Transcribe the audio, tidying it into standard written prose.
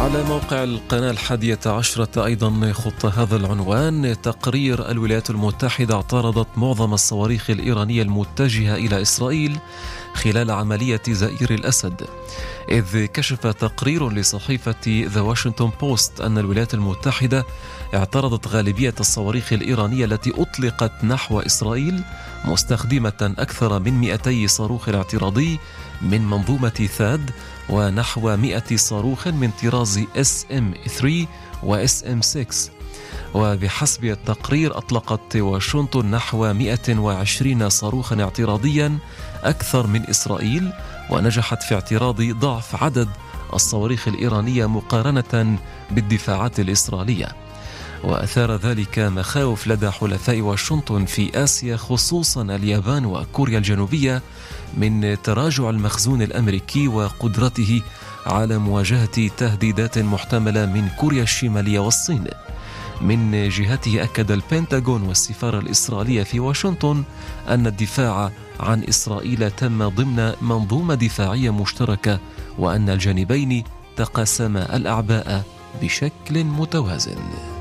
على موقع القناة 11 أيضا خط هذا العنوان: تقرير الولايات المتحدة اعترضت معظم الصواريخ الإيرانية المتجهة إلى إسرائيل خلال عملية زئير الأسد، إذ كشف تقرير لصحيفة ذا واشنطن بوست أن الولايات المتحدة اعترضت غالبية الصواريخ الإيرانية التي أطلقت نحو إسرائيل، مستخدمة أكثر من 200 صاروخ اعتراضي من منظومة ثاد ونحو 100 صاروخ من طراز SM-3 و SM-6. وبحسب التقرير أطلقت واشنطن نحو 120 صاروخا اعتراضيا أكثر من إسرائيل، ونجحت في اعتراض ضعف عدد الصواريخ الإيرانية مقارنة بالدفاعات الإسرائيلية. وأثار ذلك مخاوف لدى حلفاء واشنطن في آسيا، خصوصا اليابان وكوريا الجنوبية، من تراجع المخزون الأمريكي وقدرته على مواجهة تهديدات محتملة من كوريا الشمالية والصين. من جهته أكد البنتاغون والسفارة الإسرائيلية في واشنطن أن الدفاع عن إسرائيل تم ضمن منظومة دفاعية مشتركة، وأن الجانبين تقاسما الأعباء بشكل متوازن.